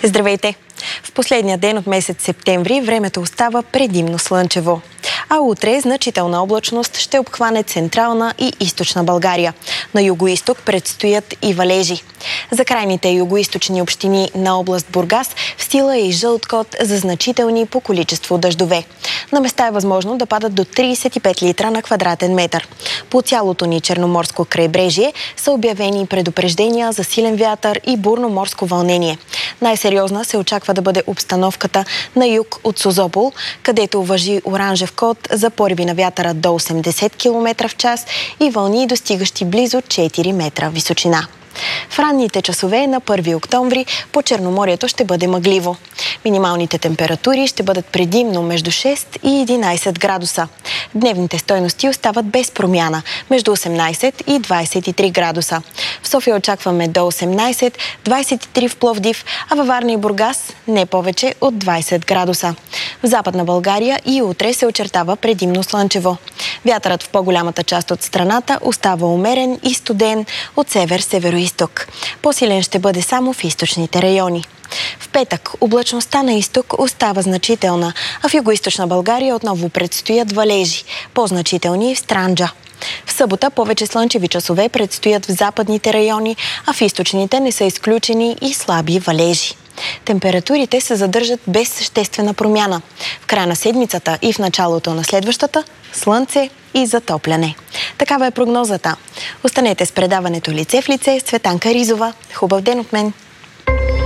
Здравейте! В последния ден от месец септември времето остава предимно слънчево. А утре значителна облачност ще обхване централна и източна България. На югоизток предстоят и валежи. За крайните югоизточни общини на област Бургас в сила е и жълт код за значителни по количество дъждове. На места е възможно да падат до 35 литра на квадратен метър. По цялото ни черноморско крайбрежие са обявени предупреждения за силен вятър и бурно морско вълнение. Най-сериозна се очаква да бъде обстановката на юг от Созопол, където важи оранжев код за пориви на вятъра до 80 км в час и вълни достигащи близо 4 метра височина. В ранните часове на 1 октомври по Черноморието ще бъде мъгливо. Минималните температури ще бъдат предимно между 6 и 11 градуса. Дневните стойности остават без промяна между 18 и 23 градуса. В София очакваме до 18, 23 в Пловдив, а във Варна и Бургас не повече от 20 градуса. В Западна България и утре се очертава предимно слънчево. Вятърът в по-голямата част от страната остава умерен и студен от север-североизток. По-силен ще бъде само в източните райони. В петък облачността на изток остава значителна, а в югоизточна България отново предстоят валежи, по-значителни в Странджа. В събота повече слънчеви часове предстоят в западните райони, а в източните не са изключени и слаби валежи. Температурите се задържат без съществена промяна. В края на седмицата и в началото на следващата – слънце и затопляне. Такава е прогнозата. Останете с предаването Лице в лице с Цветанка Ризова. Хубав ден от мен!